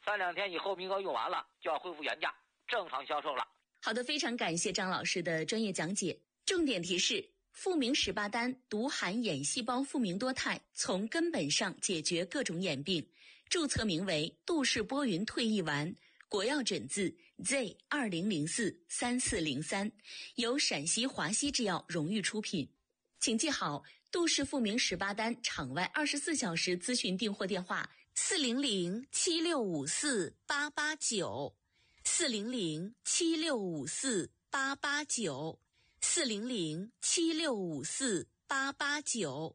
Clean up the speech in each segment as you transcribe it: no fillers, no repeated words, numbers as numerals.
3-2天以后名额用完了，就要恢复原价，正常销售了。 好的，非常感谢张老师的专业讲解。重点提示：复明18单独含眼细胞复明多肽，从根本上解决各种眼病。注册名为杜氏波云退役丸，国药诊字 Z20043403，由陕西华西制药荣誉出品。请记好杜氏复明18单场外24小时咨询订货电话：400-7654-889，400-7654-889。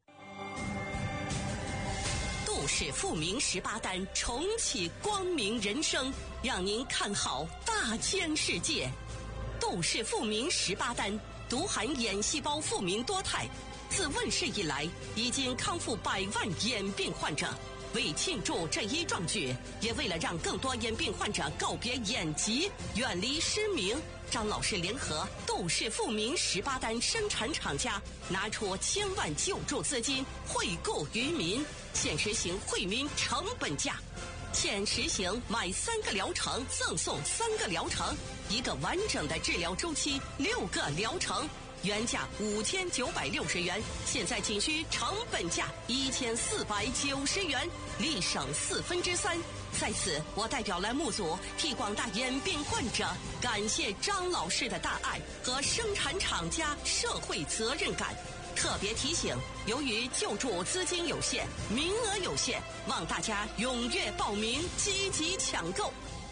杜氏复明18单重启光明人生，让您看好大千世界。杜氏复明18单独含眼细胞复明多肽，自问世以来已经康复100万眼病患者。为庆祝这一壮举，也为了让更多眼病患者告别眼疾，远离失明，张老师联合杜氏复明18单生产厂家，拿出1000万救助资金惠顾于民，现实行惠民成本价。现实行买3个疗程赠送3个疗程，1个完整的治疗周期，6个疗程，原价5960元，现在仅需成本价1490元，立省3/4。在此，我代表栏目组替广大眼病患者感谢张老师的大爱和生产厂家社会责任感。特别提醒，由于救助资金有限，名额有限，望大家踊跃报名，积极抢购。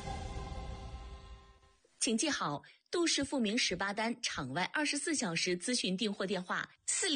请记好杜氏复明18单场外24小时咨询订货电话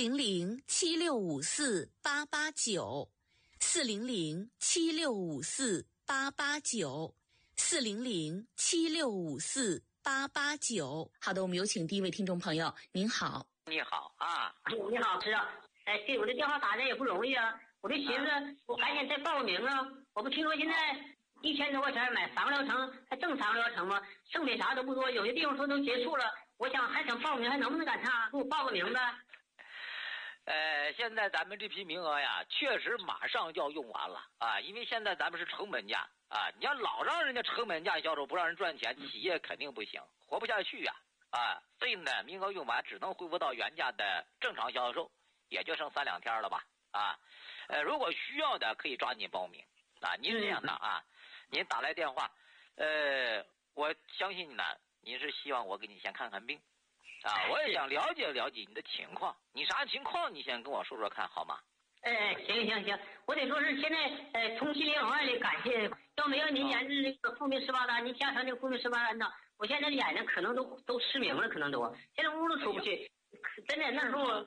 ：400-7654-889，400-7654-889。好的，我们有请第一位听众朋友。您好。 你好啊。 你好，是啊。对，我这电话打的也不容易啊，我就寻思我赶紧再报个名啊。我不听说现在1000多块钱买3个疗程，还挣3个疗程吗？剩的啥都不多，有些地方说都结束了。我想还想报名，还能不能赶上？给我报个名呗。 现在咱们这批名额呀，确实马上就要用完了啊，因为现在咱们是成本价啊，你要老让人家成本价销售，不让人赚钱，企业肯定不行，活不下去呀啊。所以呢，名额用完只能恢复到原价的正常销售，也就剩3-2天了吧啊。如果需要的可以抓紧报名啊。您是这样的啊，您打来电话，我相信呢，您是希望我给你先看看病啊，我也想了解了解你的情况，你啥情况你先跟我说说看好吗？ 行，我得说是现在从心里往外里感谢，要没有您研制这个复明18单，您加强这个复明18单呢，我现在的眼睛可能都失明了，可能都现在屋都出不去，真的那时候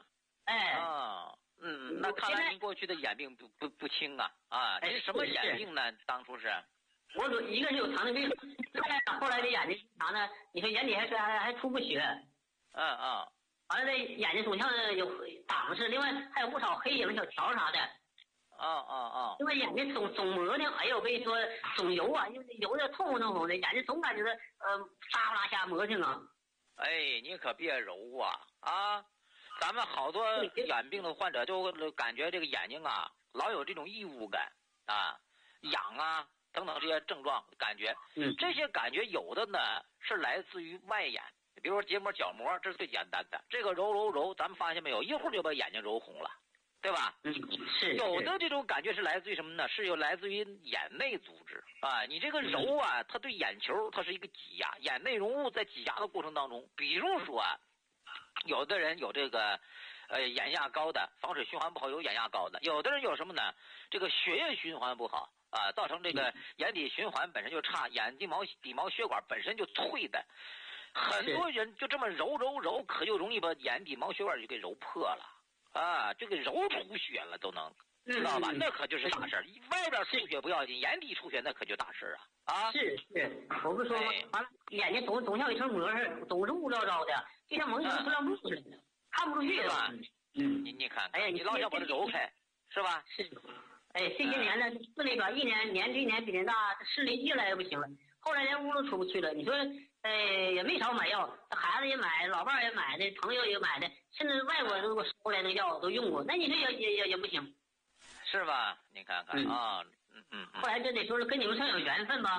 那看来您过去的眼病不轻啊您什么眼病呢？当初是我一个是有糖尿病，后来的眼睛啥呢？你说眼底还出不血，完了这眼睛总像有挡似，另外还有不少黑影小条啥的。因为眼睛总磨呢，哎呦，我跟你说总油啊，因为油的痛痛的，眼睛总感觉到沙不拉瞎磨挺啊。 你可别揉啊！咱们好多眼病的患者就感觉这个眼睛啊，老有这种异物感啊、痒啊等等这些症状感觉。这些感觉有的呢是来自于外眼。比如说结膜、角膜，这是最简单的。这个揉，咱们发现没有，一会儿就把眼睛揉红了，对吧？ 是。 有的这种感觉是来自于什么呢？是有来自于眼内组织啊。你这个揉啊，它对眼球它是一个挤压，眼内容物在挤压的过程当中，比如说有的人有这个眼压高的，防水循环不好，有眼压高的；有的人有什么呢？这个血液循环不好啊，造成这个眼底循环本身就差，眼底毛血管本身就脆的。很多人就这么揉，可就容易把眼底毛血管就给揉破了啊，就给揉出血了都能，知道吧？那可就是大事儿。外边出血不要紧，眼底出血那可就大事儿啊！ 是，我不说吗？完了，眼睛总像一层膜似的，总是雾罩罩的，就像蒙一层塑料布似的，看不出去吧？ 你看，你老想把它揉开，是吧？ 是。这些年呢，视力吧，年比一年比年大，视力越来越不行了。后来连屋都出不去了。你说，也没少买药，孩子也买，老伴也买的，朋友也买的，甚至外国人都给我收来那个药都用过。那你说也不行， 是吧？你看看啊， 后来就得说是跟你们算有缘分吧。